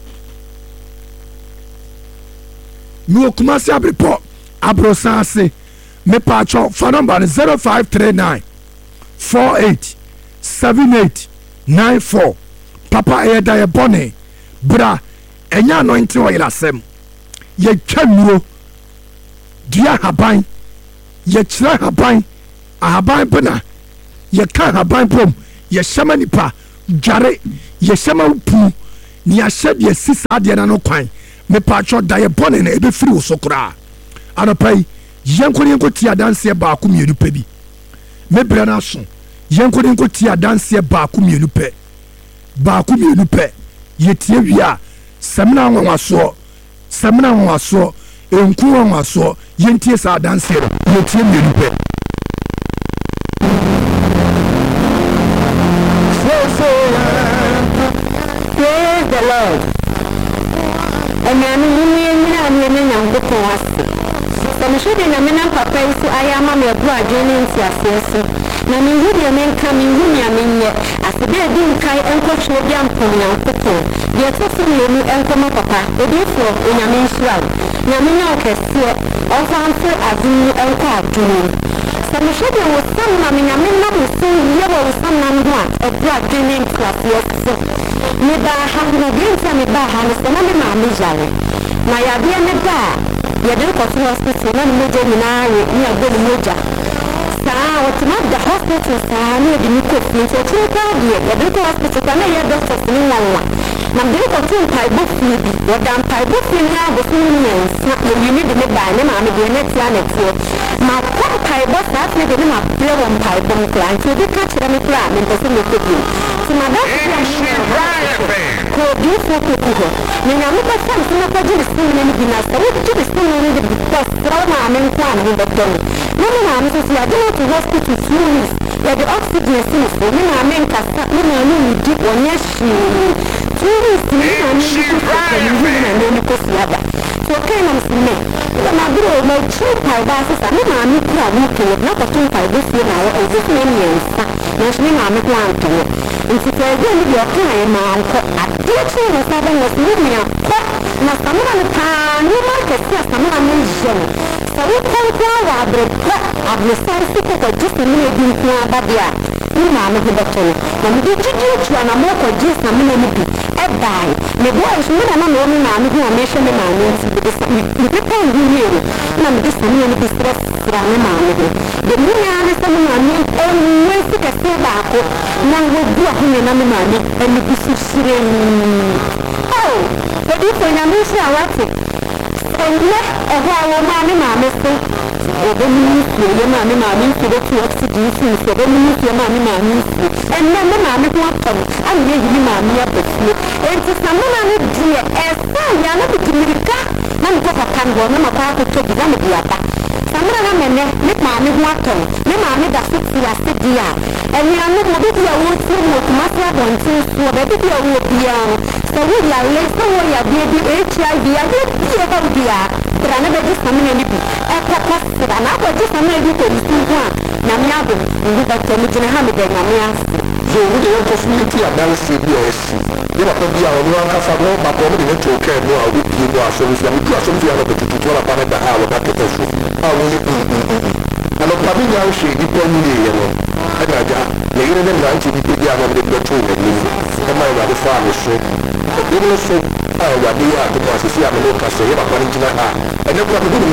mi okumase abrepo abrosanse me pacho phone number 0539 48 78 94 papa eda ye bone bra enya anointing oil asem ye twamuro dia haban ye kira haban ahaban pena ye ka ahaban pom ye hyema nipa dware ye hyema pu ni ahye de sisa de na no kwan me pa cho da ye bone na ebe firi wo sokora anopai yenko tia danse ba ku mienu pe bi me bra na so yenko tia danse ba ku mienu pe ye tie wi a semna nwaso enku nwaso yentie sa danse ye tie mienu pe praise the Lord. And I'm I'm sure that I'm not prepared to I am a graduate in Siasis. Now, me would your men coming with me as the bed didn't kai and coach your young pony and photo. Yet, me and come up, papa, the day for in a man's route. Namina can see also answer as you and card to me. Some sure there was some mammy, I mean, not so yellow with some man what a graduate in Siasis. Maybe I have no games and a bar, and it's another mammy. My idea in the bar. You don't go to hospital, no major minari, near good major. Sir, what's not the hospital, sir, near the Nico Flint, or 2 crowd here. You don't go to hospital, I know your doctor's in one. Now, they go to Pibook, what damn Pibook in now, the seniors, you need to make by them, I'm the next planet here. My poor Pibook, that's the name of Play on Pibook client, so they catch them a crab and doesn't make it. So, my doctor, beautiful people. When I look at something, I do the same in the Guinness. I would do the same in the best trauma and plan in the day. No, I don't to hospital 2 weeks. Where the oxygen is for me, I mean, deep on your shoe. 2 weeks, and then because the other. So, can I say, when I grow my 2 pibasses, I mean, I'm not a 2 pibasses now, as this many years. I'm going to it. And if you're going to be okay, man, I did say the 7 was moving up. Now, someone on the time, you might have said someone mentioned. So we can't go out the of the scientific or just a minute in Babia. You know, I'm a doctor. When we did you to an American just a minute, a die. The boys, when I'm a woman, I'm going to mention the man, the people who knew. And I'm just a minute distress from the man. The million is a man, and we took a stay back. Now we'll do a human money and the decision. Oh, but if I'm not sure, and let a while, mammy, or the ministry, your mammy, for the 2 oxygen, for the ministry, mammy, and then the mammy won't come, and you, mammy, up the food. And to someone, dear, as far as I'm not to me, I'm going to come on, I'm about to take the Someone make mammy water, no mammy that sits here, sit here. And we are not maybe a wood to Master Bontis, so maybe a wood beyond. So we are late, so we are baby HIV, I don't see about the but I never just come in anything. I purpose, and I was just a maybe to see one. Namiago, and we got to meet in a hammock, and Namias. So we don't possibility of dancing CBS. You are probably our one half of all, but probably went to care more with you, so we got something out of the tutorial upon the hour back at the show. And of Pavilla, she depends on you. And I got the internet 90 people of the two and my other father said, even so, I will be at the process of the local say about managing and no problem.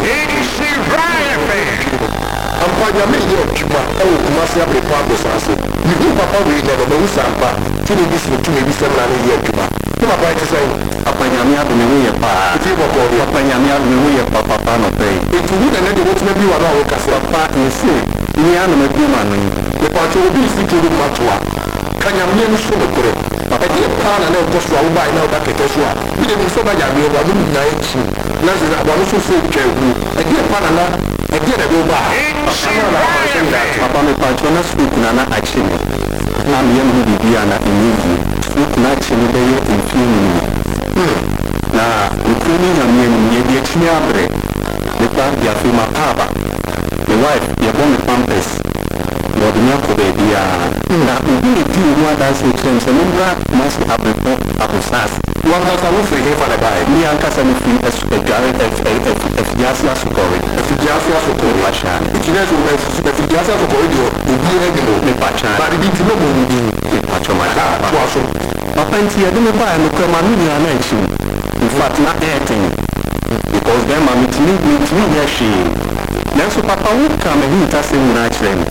I'm quite a million of Cuba. Oh, must have a progress answer. You do Papa, we never know Sampa. Till this to maybe 7 years Cuba. You are right to say, Apanyamia, the way of Apanyamia, the way of Papa, no pay. If you would another what maybe one hour, Cassia, partner, say, in the animal human, the party will be sitting in Matua. Kanyamia is so correct. I did a plan and then just one by now that it is one. We didn't so much. I mean, I didn't know. Now, I want to say, I did a plan and I did a go back. Papa, my patron, speak Nana action. Now, young Bibiana in you. Look, naturally, they are in few minutes. Now, you couldn't have me a chiabre. The plant, your female papa. The wife, your bonnet pampers. Lord Nyako baby, now we do what I say to him, so must have a sas. One has a roof here for the guy. Me and Cassan a garret of Yasia Sukori, if you just have to call Pashan. If you just have to call you, you be regular, the Pashan, but it is no moving in Pachoma. Papa and Tia, don't buy a Mukamania nation. In fact, not anything. Because them are meeting me, she. Then so Papa would come and he does him naturally.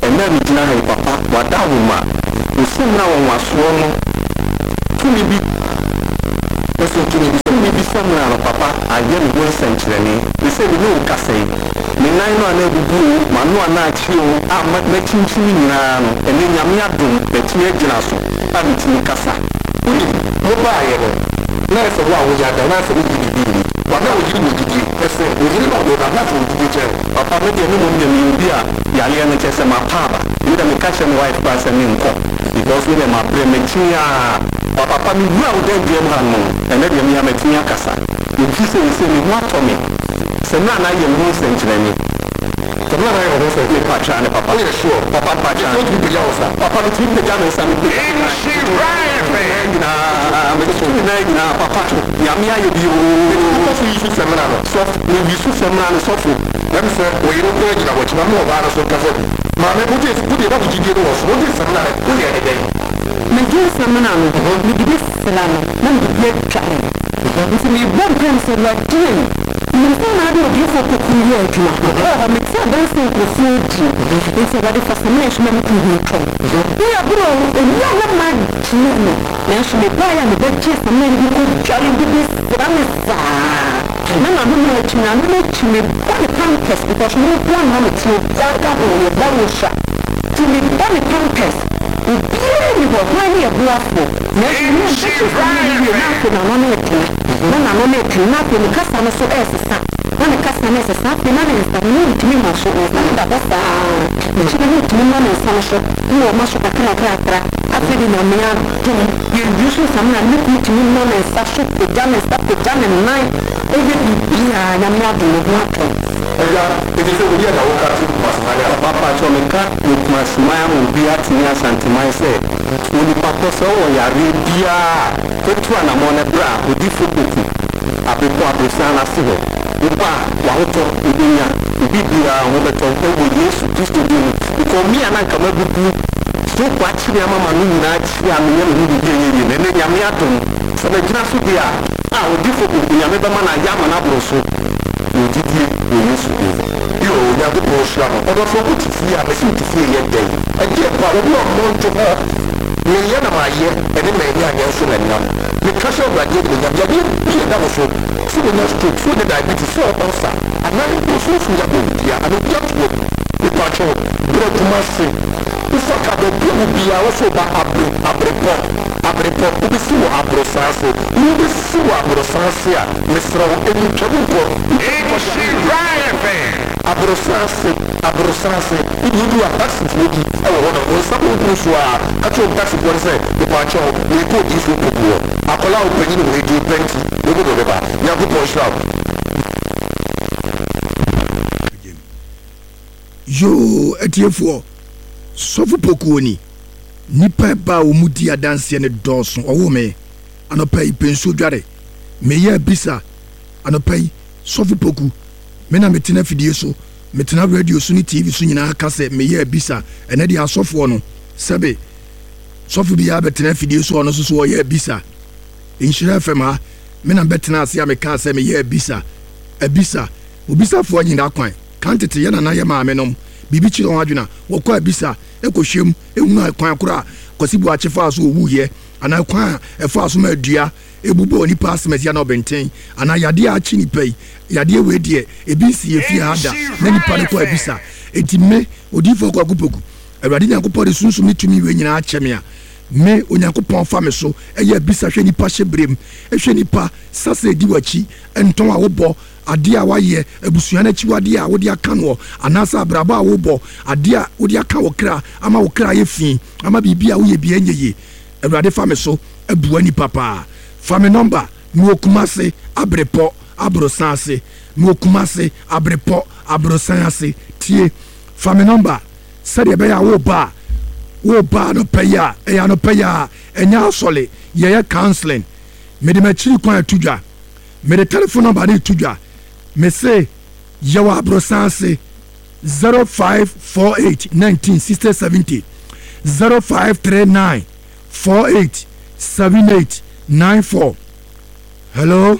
and then it's not a papa, what that woman will send now on was one to me. Listen to me, maybe somewhere, papa, I get one century. They say, no, Cassay. Me nine one every blue, Manu and I chill, I'm not making children, and then Yamiadum, the Tiajaso, and it's Mikasa. No buy ever. Nice of what we are the last of the baby. What now would you do? I say, we didn't know that nothing to do. Papa, make a minimum in India, Yalian and my papa. You can catch and wife pass and in court. Because we are premature. Papa, me well, then game and then you have a Tia Casa. If you say, what for me? So now I am more century. So now I also say, Pacha and Papa, sure. Papa, Pacha, Papa, the two pajamas and the Papa, Yamia, you seminar, soft, you seminar, soft. Let me say, we don't go in what you know about us. Mamma, put it up to you, what is seminar? Major seminar, we did this salon, none of the great child. If we one pencil like doing, you know, you for peculiar. Oh, I'm excited to see you. It's a very fascination to control. We are grown and young man. National buy and the bed chest and then you could jolly with this Ramessa. None of them let me one contest because no one wanted to walk up on your bottle shop. To me, one contest. You were really a bluffo. She's right. Nothing on it. None of it, nothing. The customer so as a son. When the customer is a son, the money is the need to me, my show is not the best. She didn't to me, money is some show. You are much of a character. I said in a man, you usually someone look to me, money is such a jam and stuff to jam and night. Every year, I am not doing water. It is a weird Papa Chomika, with my smile will be at me as anti-myself. When the papa saw Yaribia, put one among a bra with different a people of the San Asivo. Upa, Wahoto, Ubinia, Ubibia, Wobeto, yes, just to do. Because me and I come up with you. So watch me, Mamma Nunat, Yamian, and then Yamiatum. So the Grasubia, our difficult Yamaman, Yamanabroso. You did you have the portion, or the food to see, I seem to see yet day. And yet, but we are known to her. Million of my year, and it may be a young and none. The casual graduate will have been that was so. So we must to food the diabetes so also. And now it was so from the book, and it just would be control. Brought to mercy. The fuck up the people be also by Abreport, the sewer Abrosase, the sewer Abrosase, Mr. Any trouble. Abrosase, you do a taxi for you. Oh, some who are actual taxi for the patch we put this to poor. Apollo opening we do plenty. We go to the bar. Yaku push out. Yo, etiefo. Sofu pokuoni. Nipa ba omudi adanse ne dɔso ɔwo me anopai penso dware meye bisa anopai sofu poku me na metena fidie so metena radio so ni TV so nyina aka se meye bisa ene de asofo no sebe sofu bia betena fidie so no so ɔye bisa inshira fema me na betena ase ameka se meye bisa ebisa obisa fo nyina kwan kantete ye na na ye ma me nom bibi chi ron adwuna wokɔ abisa ekohwem ehunu akwan kora kosibu achefa so owuye ana kwan efa so ma adua ebubo oni passemet ya na obenten ana yade achi ni pei yade we de ebisi efi ada na nipa ne kɔ abisa etime odifo kɔ akupoku awurade nyankopɔ de sunsun ni tumi we nyina acheme a me onyankopɔn fa me so eye abisa hwe nipa hyebrem ehwe nipa sase di wachi enton a wobɔ ade a waye abusua na chiwade a wodi aka no anasa abraba a wobɔ ade a wodi aka wo kra ama wo kra ye fi ama bibia wo ye bia nyeye awurade fa me so abua ni papa fa me number mi okumase abrepo abrosanse mi okumase abrepo abrosanse tie fa me number sade be ya wo ba no paya e no paya enya sole ye counseling me de ma chiri kwan atudwa me de telephone number de tudwa me say yawa abrosanse 0548 1960 70 0539 48 78 94. Hello.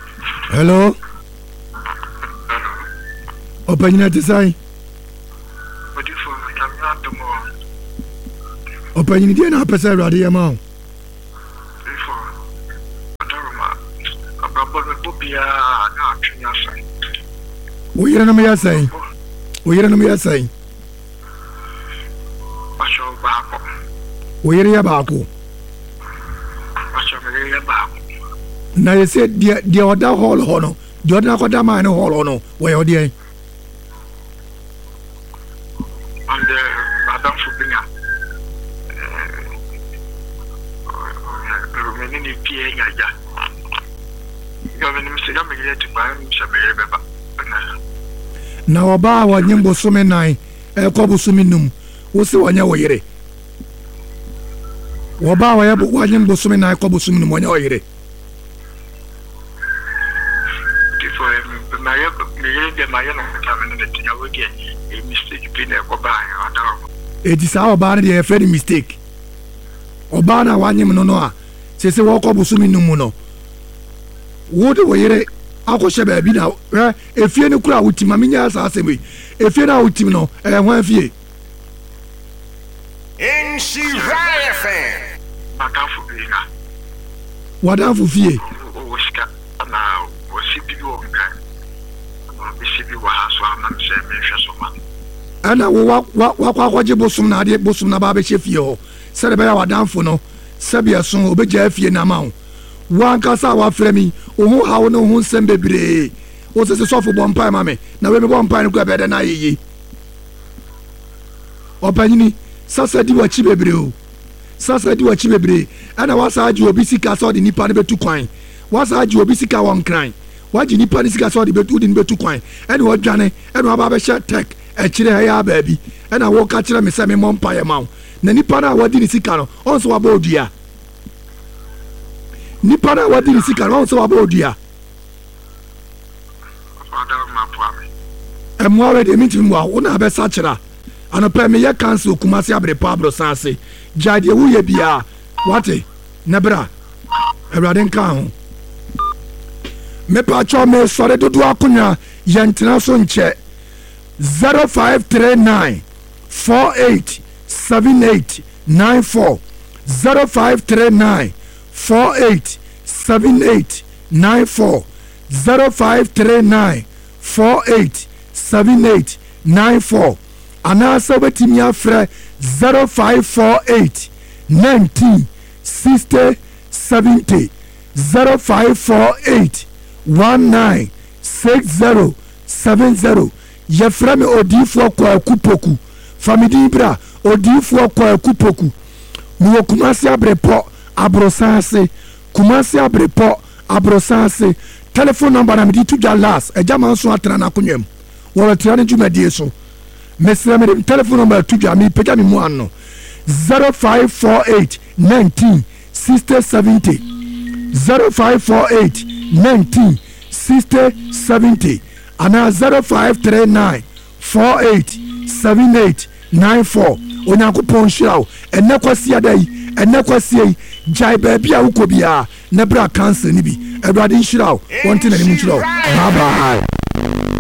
Open your design. ɔpanyin deɛ na apɛ sɛ awurade yɛ ma wo wo yerenom yɛ sɛn wo yerenom yɛ sɛn wo yere yɛ baako na yɛsɛ deɛ ɔda hall hɔ no deɛ ɔde nakɔda maa ne hall hɔ no wɔyɛ ɔdeɛ na ɔbaa a wɔnye bosome 9 ɛkɔ bosome num wo se wɔnyɛ wo yere wɔbaa a wɔnye bosome 9 kɔ bosome num wɔnyɛ wo yere eti saa ɔbaa no deɛ yɛfrɛ no mistake ɔbaa no a wɔanyem no no a sɛ wɔkɔ bosome num mu no wode wo yere akɔhyɛ baabi na efie no kura wotim ma menya saa asɛm yi efie no a wotim no ɛyɛ ho afie Nhyira FM matamfo bi na wadanfo fie o sika na o sibi wo nkan o sibi wa haso ama nse me hwɛ so ma ana wo akɔgye bosom na ade bosom na ba bɛ hyɛ fie hɔ sɛ de bɛ ya wadanfo no sɛbia so obɛgya afie na ma wo wankasa wafrɛ mi ohu hawo no ohu nsɛm bebree wo sɛ sɔfo bɔ mpae ma me na webe bɔ mpae no kura bɛdɛ na ayeye ɔpanyini sasa di wakyi bebree o sasa di wakyi bebree ɛna wasa agye obi sika sɛ ɔde nipa no bɛtu kwan wasa agye obi sika wɔ nkran wagye nipa no sika sɛ ɔde wode no bɛtu kwan ɛne wɔdwane ɛne waba bɛhyɛ tek ɛkyerɛ ɛyɛ abaabi ɛna wɔka kyerɛ me sɛ memmɔ mpaeɛ ma wo na nipa no a wadi ne sika no ɔnso wabɔ odua nipa na wadi ni sika na so wabo odua emwa we de minti mwa wo na be sachira anopa me ye cancel Kumasi Abrepa Abrosanse jade wu ye bia wate nebra ewrade nka ho me pa cho me sore dodo akonya ye ntena so nche 0539 487894 0539 487894 0539 487894 anasa betimi afre 0548 19 60 70 0548 19 60 70 yeframe odifo kwa kupoku famidi bra odifo kwa kupoku mu Kumasi Abrepa Abrosanse Kumasi Abrepa Abrosanse telephone number na me di to last ejama so atra na konwam wo atra ne dwumadie so mesra me telephone number to me pega me mu anno 0548 19 60 70 0548 19 60 70 ana 0539 4878 94 onyankopɔn hyiraw ɛnɛ kwasi adai ɛnɛ kwasi jai baabi a wokɔ bia na bra cancer ni bi awurade hyiraw wɔnte na ne mu hyiraw bye bye